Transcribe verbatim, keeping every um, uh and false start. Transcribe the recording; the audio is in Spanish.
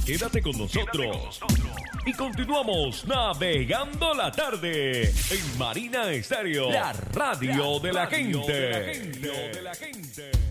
Quédate con nosotros. Y continuamos navegando la tarde en Marina Estéreo, la radio, de la, radio gente. De la gente.